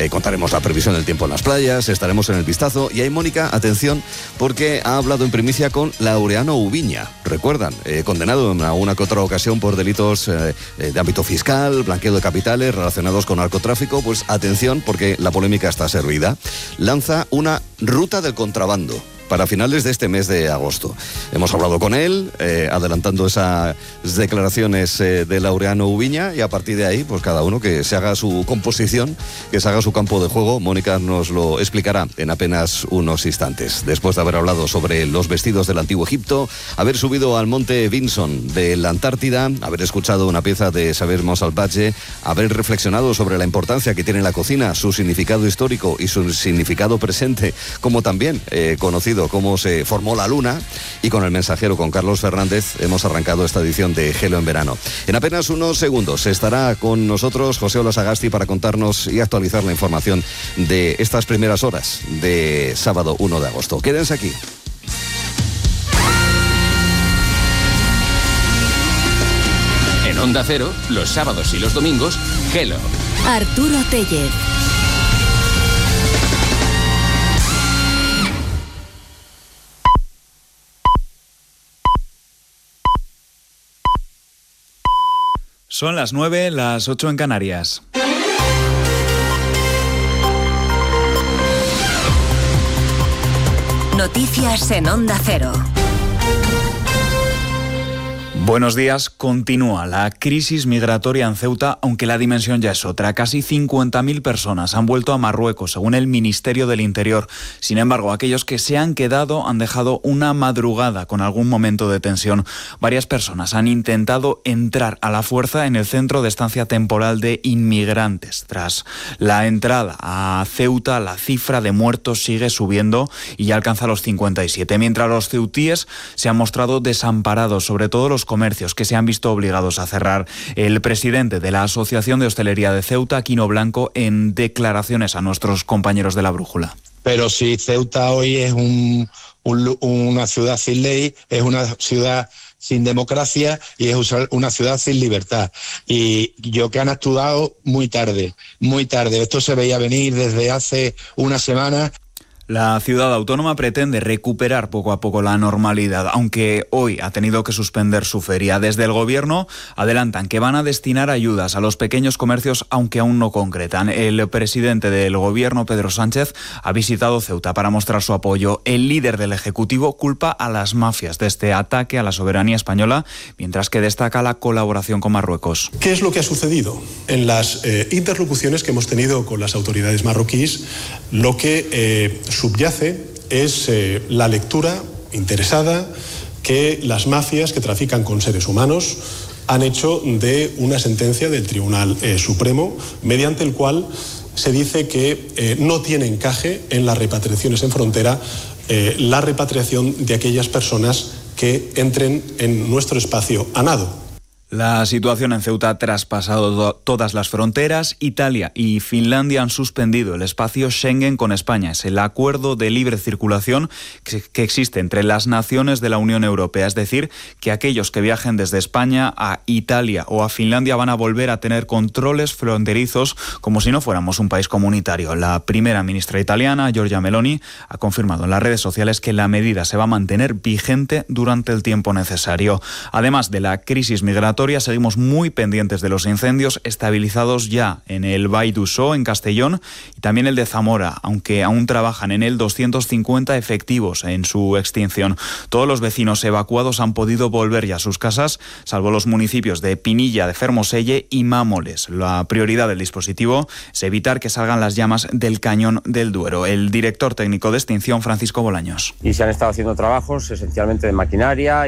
contaremos la previsión del tiempo en las playas, estaremos en el vistazo. Y ahí, Mónica, atención, porque ha hablado en primicia con Laureano Ubiña. Recuerdan, condenado en una que otra ocasión por delitos de ámbito fiscal, blanqueo de capitales relacionados con narcotráfico. Pues atención, porque la polémica está servida. Lanza una ruta del contrabando para finales de este mes de agosto. Hemos hablado con él, adelantando esas declaraciones de Laureano Ubiña, y a partir de ahí, pues cada uno que se haga su composición, que se haga su campo de juego. Mónica nos lo explicará en apenas unos instantes. Después de haber hablado sobre los vestidos del antiguo Egipto, haber subido al monte Vinson de la Antártida, haber escuchado una pieza de Xavier Monsalvatge, haber reflexionado sobre la importancia que tiene la cocina, su significado histórico y su significado presente, como también conocido cómo se formó la luna, y con el mensajero, con Carlos Fernández, hemos arrancado esta edición de Gelo en Verano. En apenas unos segundos estará con nosotros José Ola Sagasti para contarnos y actualizar la información de estas primeras horas de sábado 1 de agosto. Quédense aquí. En Onda Cero, los sábados y los domingos, Gelo. Arturo Tellez. Son las 9, las 8 en Canarias. Noticias en Onda Cero. Buenos días. Continúa la crisis migratoria en Ceuta, aunque la dimensión ya es otra. Casi 50.000 personas han vuelto a Marruecos, según el Ministerio del Interior. Sin embargo, aquellos que se han quedado han dejado una madrugada con algún momento de tensión. Varias personas han intentado entrar a la fuerza en el centro de estancia temporal de inmigrantes. Tras la entrada a Ceuta, la cifra de muertos sigue subiendo y ya alcanza los 57, mientras los ceutíes se han mostrado desamparados, sobre todo los comercios que se han visto obligados a cerrar. El presidente de la Asociación de Hostelería de Ceuta, Quino Blanco, en declaraciones a nuestros compañeros de La Brújula. Pero si Ceuta hoy es una ciudad sin ley, es una ciudad sin democracia y es una ciudad sin libertad. Y yo que han actuado muy tarde. Esto se veía venir desde hace una semana. La ciudad autónoma pretende recuperar poco a poco la normalidad, aunque hoy ha tenido que suspender su feria. Desde el Gobierno adelantan que van a destinar ayudas a los pequeños comercios, aunque aún no concretan. El presidente del Gobierno, Pedro Sánchez, ha visitado Ceuta para mostrar su apoyo. El líder del Ejecutivo culpa a las mafias de este ataque a la soberanía española, mientras que destaca la colaboración con Marruecos. ¿Qué es lo que ha sucedido? En las interlocuciones que hemos tenido con las autoridades marroquíes, lo que subyace es la lectura interesada que las mafias que trafican con seres humanos han hecho de una sentencia del Tribunal Supremo, mediante el cual se dice que no tiene encaje en las repatriaciones en frontera la repatriación de aquellas personas que entren en nuestro espacio a nado. La situación en Ceuta ha traspasado todas las fronteras. Italia y Finlandia han suspendido el espacio Schengen con España. Es el acuerdo de libre circulación que existe entre las naciones de la Unión Europea. Es decir, que aquellos que viajen desde España a Italia o a Finlandia van a volver a tener controles fronterizos como si no fuéramos un país comunitario. La primera ministra italiana, Giorgia Meloni, ha confirmado en las redes sociales que la medida se va a mantener vigente durante el tiempo necesario. Además de la crisis migratoria, seguimos muy pendientes de los incendios estabilizados ya en el Vall d'Uixó, en Castellón, y también el de Zamora, aunque aún trabajan en él 250 efectivos en su extinción. Todos los vecinos evacuados han podido volver ya a sus casas, salvo los municipios de Pinilla, de Fermoselle y Mámoles. La prioridad del dispositivo es evitar que salgan las llamas del cañón del Duero. El director técnico de extinción, Francisco Bolaños. Y se han estado haciendo trabajos esencialmente de maquinaria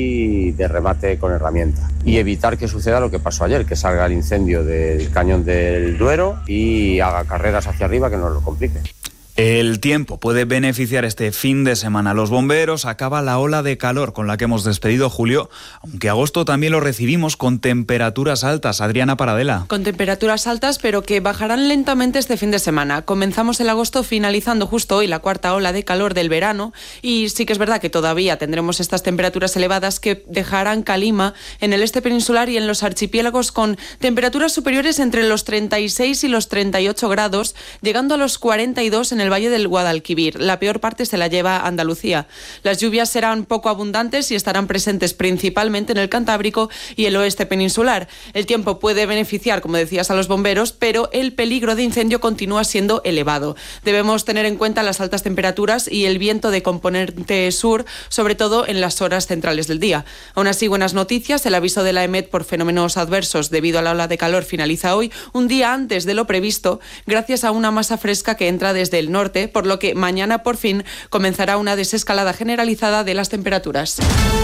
y de remate con herramienta. Y evitar que suceda lo que pasó ayer, que salga el incendio del cañón del Duero y haga carreras hacia arriba que nos lo complique. El tiempo puede beneficiar este fin de semana a los bomberos. Acaba la ola de calor con la que hemos despedido julio, aunque agosto también lo recibimos con temperaturas altas. Adriana Paradela. Con temperaturas altas, pero que bajarán lentamente este fin de semana. Comenzamos el agosto finalizando justo hoy la cuarta ola de calor del verano y sí que es verdad que todavía tendremos estas temperaturas elevadas que dejarán calima en el este peninsular y en los archipiélagos con temperaturas superiores entre los 36 y los 38 grados, llegando a los 42 en el Valle del Guadalquivir. La peor parte se la lleva Andalucía. Las lluvias serán poco abundantes y estarán presentes principalmente en el Cantábrico y el oeste peninsular. El tiempo puede beneficiar, como decías, a los bomberos, pero el peligro de incendio continúa siendo elevado. Debemos tener en cuenta las altas temperaturas y el viento de componente sur, sobre todo en las horas centrales del día. Aún así, buenas noticias. El aviso de la EMET por fenómenos adversos debido a la ola de calor finaliza hoy, un día antes de lo previsto, gracias a una masa fresca que entra desde el norte, por lo que mañana por fin comenzará una desescalada generalizada de las temperaturas.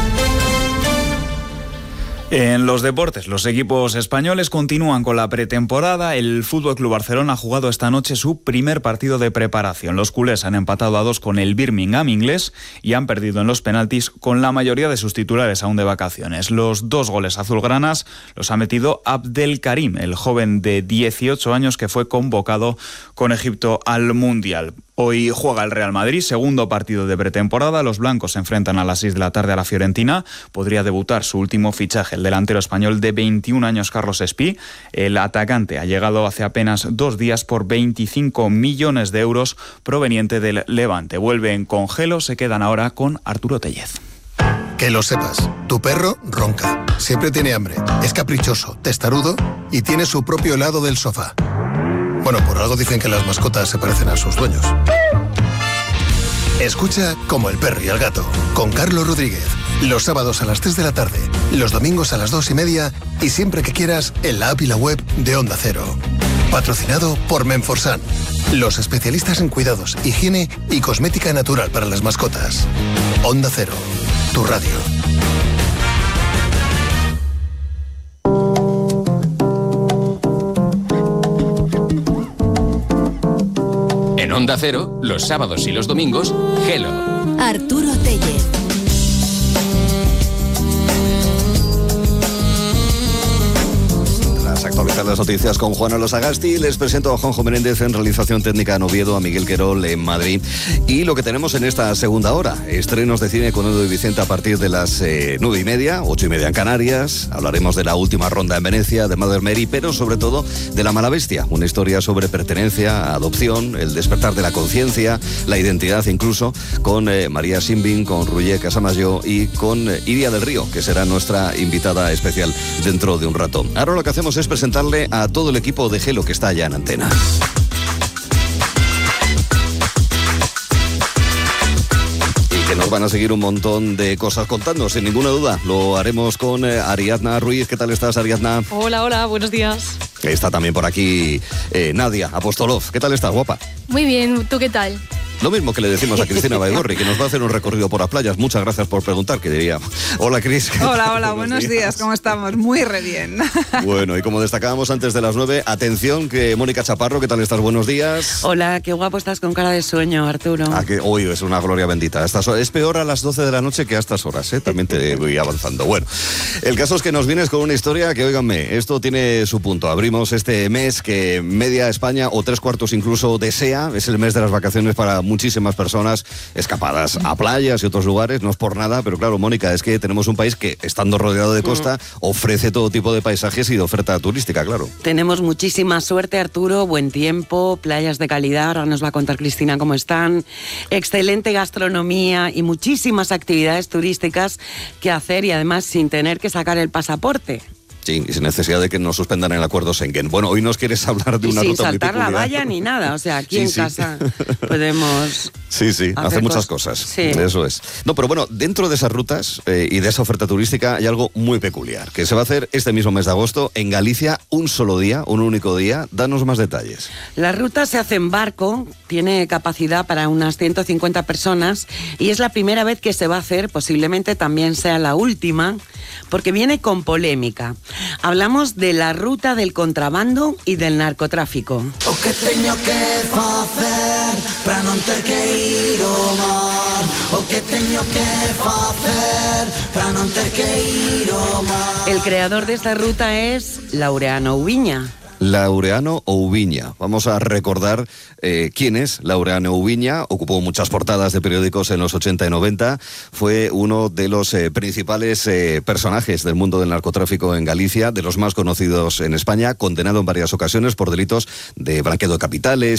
En los deportes, los equipos españoles continúan con la pretemporada. El FC Barcelona ha jugado esta noche su primer partido de preparación. Los culés han empatado a 2 con el Birmingham inglés y han perdido en los penaltis con la mayoría de sus titulares aún de vacaciones. Los 2 goles azulgranas los ha metido Abdelkarim, el joven de 18 años que fue convocado con Egipto al Mundial. Hoy juega el Real Madrid, segundo partido de pretemporada. Los blancos se enfrentan a las 6 de la tarde a la Fiorentina. Podría debutar su último fichaje, el delantero español de 21 años, Carlos Espí. El atacante ha llegado hace apenas 2 días por 25 millones de euros proveniente del Levante. Vuelven con Gelo, se quedan ahora con Arturo Tellez. Que lo sepas, tu perro ronca, siempre tiene hambre, es caprichoso, testarudo y tiene su propio helado del sofá. Bueno, por algo dicen que las mascotas se parecen a sus dueños. Escucha Como el perro y el gato, con Carlos Rodríguez. Los sábados a las 3 de la tarde, los domingos a las 2:30 y siempre que quieras en la app y la web de Onda Cero. Patrocinado por Menforsan, los especialistas en cuidados, higiene y cosmética natural para las mascotas. Onda Cero, tu radio. En Onda Cero, los sábados y los domingos, Gelo. Arturo Tellez. Actualizar las noticias con Juan Alonso Sagasti. Les presento a Juanjo Menéndez en realización técnica en Oviedo, a Miguel Querol en Madrid. Y lo que tenemos en esta segunda hora: estrenos de cine con Edu y Vicente a partir de las 9:30, 8:30 en Canarias. Hablaremos de la última ronda en Venecia, de Mother Mary, pero sobre todo de La Mala Bestia, una historia sobre pertenencia, adopción, el despertar de la conciencia, la identidad incluso, con María Simbin, con Ruye Casamayo y con Iria del Río, que será nuestra invitada especial dentro de un rato. Ahora lo que hacemos es presentarle a todo el equipo de Gelo que está allá en antena. Y que nos van a seguir un montón de cosas contando, sin ninguna duda. Lo haremos con Ariadna Ruiz. ¿Qué tal estás, Ariadna? Hola, buenos días. Está también por aquí Nadia Apostolov. ¿Qué tal estás, guapa? Muy bien, ¿tú qué tal? Lo mismo que le decimos a Cristina Baigorri, que nos va a hacer un recorrido por las playas. Muchas gracias por preguntar, que diría. Hola, Cris. Hola, buenos días, ¿cómo estamos? Muy re bien. Bueno, y como destacábamos antes de las 9, atención, que Mónica Chaparro, ¿qué tal estás? Buenos días. Hola, qué guapo estás con cara de sueño, Arturo. Que hoy es una gloria bendita. Es peor a las 12 de la noche que a estas horas, ¿eh? También te voy avanzando. Bueno, el caso es que nos vienes con una historia que, óiganme, esto tiene su punto. Abrimos este mes que media España, o 3/4 incluso, desea. Es el mes de las vacaciones para muchísimas personas, escapadas a playas y otros lugares. No es por nada, pero claro, Mónica, es que tenemos un país que, estando rodeado de costa, ofrece todo tipo de paisajes y de oferta turística, claro. Tenemos muchísima suerte, Arturo, buen tiempo, playas de calidad, ahora nos va a contar Cristina cómo están, excelente gastronomía y muchísimas actividades turísticas que hacer, y además sin tener que sacar el pasaporte. Sí, y sin necesidad de que nos suspendan el acuerdo Schengen. Bueno, hoy nos quieres hablar de una ruta muy peculiar. Sin saltar la valla ni nada, o sea, aquí en casa podemos... Sí, hacer muchas cosas. Sí. Eso es. No, pero bueno, dentro de esas rutas y de esa oferta turística hay algo muy peculiar, que se va a hacer este mismo mes de agosto en Galicia, un solo día, un único día. Danos más detalles. La ruta se hace en barco, tiene capacidad para unas 150 personas y es la primera vez que se va a hacer, posiblemente también sea la última, porque viene con polémica. Hablamos de la ruta del contrabando y del narcotráfico. O que teño que facer para non ter que ir ao mar. O que teño que facer para non ter que ir ao mar. El creador de esta ruta es Laureano Ubiña. Laureano Ubiña. Vamos a recordar quién es Laureano Ubiña. Ocupó muchas portadas de periódicos en los 80 y 90. Fue uno de los principales personajes del mundo del narcotráfico en Galicia, de los más conocidos en España, condenado en varias ocasiones por delitos de blanqueo de capitales,